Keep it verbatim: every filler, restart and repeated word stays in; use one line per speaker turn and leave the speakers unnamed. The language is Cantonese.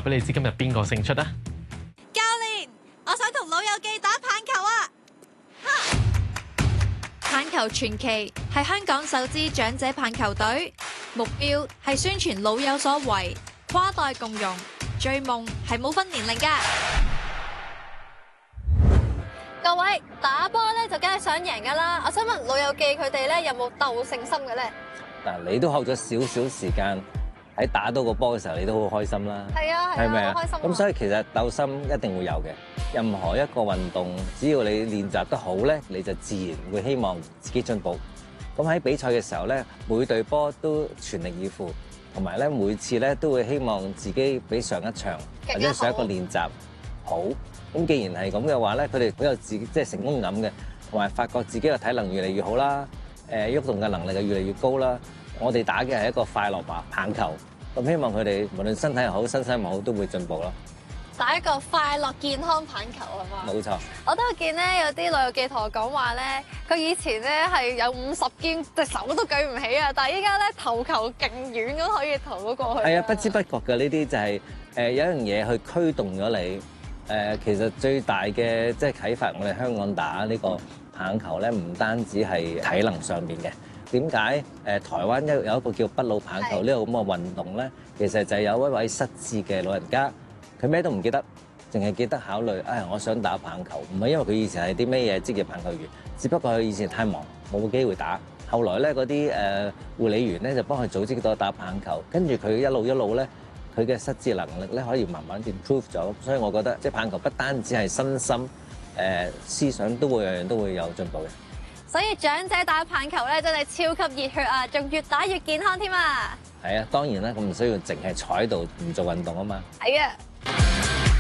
俾你知今日邊個勝出啊？
教練，我想同老友記打棒球啊！棒球傳奇係香港首支長者棒球隊，目標係宣傳老有所為，跨代共融，追夢係冇分年齡㗎。
各位打波咧就梗係想贏噶啦，我想問老友記佢哋咧有冇鬥勝心嘅咧？
嗱，你都學咗少少時間喺打到個波嘅時候，你都好開心啦。
係啊，係啊，好開心。
咁所以其實鬥心一定會有嘅。任何一個運動，只要你練習得好咧，你就自然會希望自己進步。咁喺比賽嘅時候咧，每隊波都全力以赴，同埋咧每次咧都會希望自己比上一場或者上一個練習好。咁既然係咁嘅話咧，佢哋好有自己即係成功感嘅，同埋發覺自己嘅體能越嚟越好啦，誒喐動嘅能力就越嚟越高啦。我哋打嘅係一個快樂吧棒球，咁希望佢哋無論身體又好，身心又好，都會進步咯。
打一個快樂健康棒球係嘛？
冇錯。
我都見咧有啲老友記同我講話咧，佢以前咧係有五十肩，隻手都舉唔起啊，但係依家咧投球勁遠咁可以投到過去。
係啊，不知不覺嘅呢啲就係誒有一樣嘢去驅動咗你。誒其實最大嘅即係啟發我哋香港打呢個棒球咧，唔單止係體能上邊嘅。點解誒台灣有有一個叫不老棒球呢個咁嘅運動咧？其實就係有一位失智嘅老人家，佢咩都唔記得，淨係記得考慮，唉，我想打棒球。唔係因為佢以前係啲咩嘢職業棒球員，只不過佢以前太忙冇機會打。後來咧嗰啲誒護理員咧就幫佢組織到打棒球，跟住佢一路一路咧。佢嘅失智能力咧可以慢慢 improve 咗，所以我覺得即係棒球不單止係身心，誒思想都會樣樣都會有進步嘅。
所以長者打棒球咧真係超級熱血啊，仲越打越健康添啊！
係啊，當然啦，咁唔需要淨係坐喺度唔做運動啊嘛。
係啊。